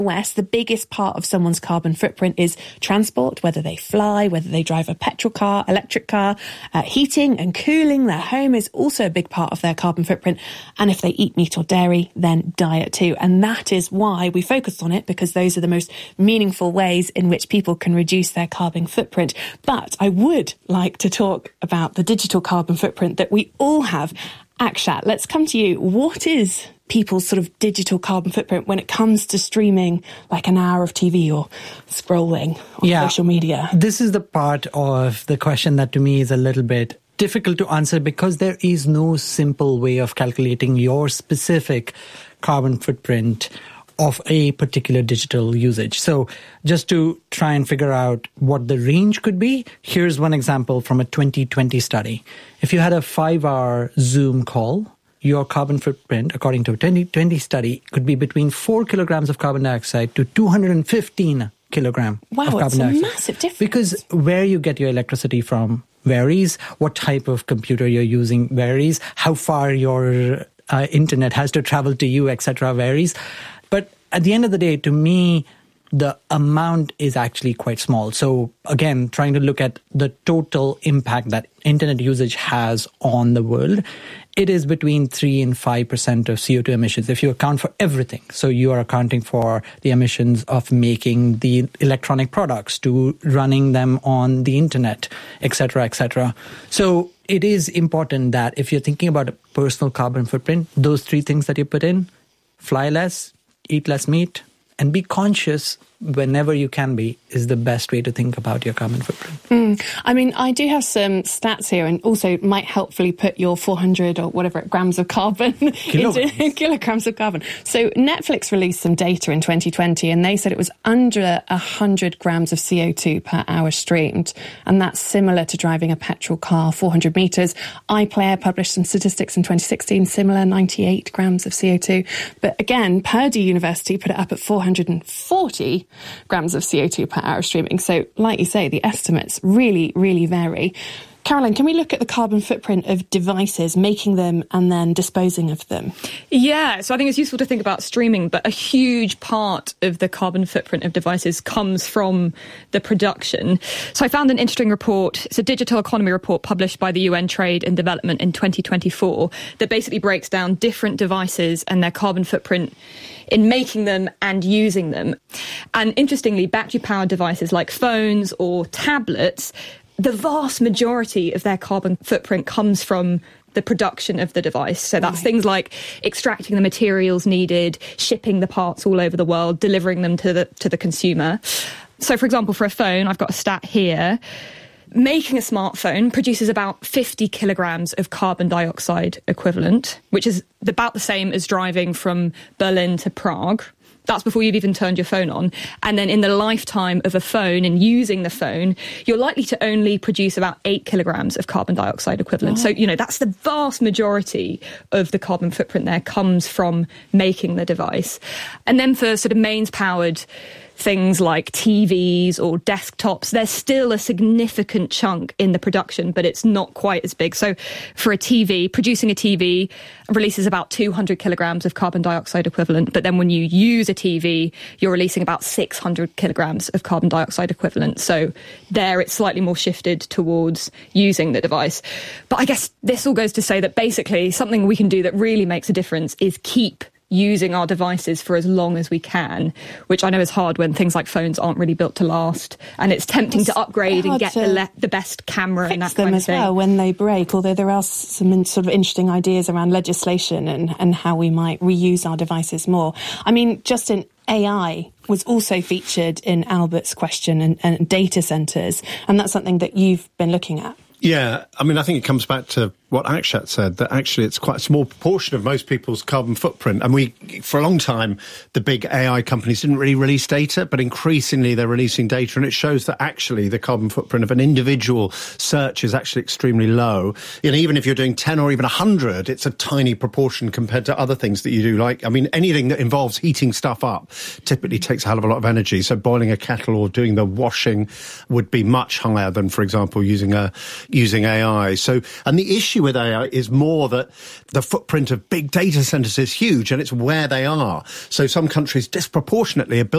West, the biggest part of someone's carbon footprint is transport, whether they fly, whether they drive a petrol car, electric car, heating and cooling their home is also a big part of their carbon footprint. And if they eat meat or dairy, then diet too. And that is why we focused on it, because those are the most meaningful ways in which people can reduce their carbon footprint. But I would like to talk about the digital carbon footprint that we all have. Akshat, let's come to you. What is people's sort of digital carbon footprint when it comes to streaming like an hour of TV or scrolling on social media? This is the part of the question that to me is a little bit difficult to answer, because there is no simple way of calculating your specific carbon footprint of a particular digital usage. So just to try and figure out what the range could be, here's one example from a 2020 study. If you had a 5-hour Zoom call, your carbon footprint, according to a 2020 study, could be between 4 kilograms of carbon dioxide to 215 kilogram of carbon dioxide. Wow, it's a massive difference. Because where you get your electricity from varies, what type of computer you're using varies, how far your internet has to travel to you, etc. varies. But at the end of the day, to me, the amount is actually quite small. So again, trying to look at the total impact that internet usage has on the world, it is between 3 and 5% of CO2 emissions if you account for everything. So you are accounting for the emissions of making the electronic products, to running them on the internet, etc., etc. So it is important that if you're thinking about a personal carbon footprint, those 3 things that you put in: fly less, eat less meat, and be conscious whenever you can be, is the best way to think about your carbon footprint. I mean, I do have some stats here, and also might helpfully put your 400 or whatever grams of carbon into kilograms of carbon. So Netflix released some data in 2020, and they said it was under 100 grams of CO2 per hour streamed. And that's similar to driving a petrol car 400 metres. iPlayer published some statistics in 2016, similar, 98 grams of CO2. But again, Purdue University put it up at 440 grams of CO2 per hour of streaming. So, like you say, the estimates really, really vary. Caroline, can we look at the carbon footprint of devices, making them and then disposing of them? Yeah, so I think it's useful to think about streaming, but a huge part of the carbon footprint of devices comes from the production. So I found an interesting report. It's a digital economy report published by the UN Trade and Development in 2024 that basically breaks down different devices and their carbon footprint in making them and using them. And interestingly, battery-powered devices like phones or tablets, the vast majority of their carbon footprint comes from the production of the device. So that's things like extracting the materials needed, shipping the parts all over the world, delivering them to the consumer. So, for example, for a phone, I've got a stat here. Making a smartphone produces about 50 kilograms of carbon dioxide equivalent, which is about the same as driving from Berlin to Prague. That's before you've even turned your phone on. And then in the lifetime of a phone and using the phone, you're likely to only produce about 8 kilograms of carbon dioxide equivalent. So, that's the vast majority of the carbon footprint there comes from making the device. And then for sort of mains-powered things like TVs or desktops, there's still a significant chunk in the production, but it's not quite as big. So for a TV, producing a TV releases about 200 kilograms of carbon dioxide equivalent. But then when you use a TV, you're releasing about 600 kilograms of carbon dioxide equivalent. So there it's slightly more shifted towards using the device. But I guess this all goes to say that basically something we can do that really makes a difference is keep using our devices for as long as we can, which I know is hard when things like phones aren't really built to last, and it's tempting to upgrade and get the best camera and that kind of thing. Well, when they break, although there are some sort of interesting ideas around legislation and how we might reuse our devices more. I mean, Justin, AI was also featured in Albert's question and data centres, and that's something that you've been looking at. Yeah, I mean, I think it comes back to what Akshat said, that actually it's quite a small proportion of most people's carbon footprint. And for a long time, the big AI companies didn't really release data, but increasingly they're releasing data, and it shows that actually the carbon footprint of an individual search is actually extremely low. Even if you're doing 10 or even 100, it's a tiny proportion compared to other things that you do. Like, I mean, anything that involves heating stuff up typically takes a hell of a lot of energy. So boiling a kettle or doing the washing would be much higher than, for example, using AI. So, and the issue issue with AI is more that the footprint of big data centres is huge and it's where they are. So some countries disproportionately are building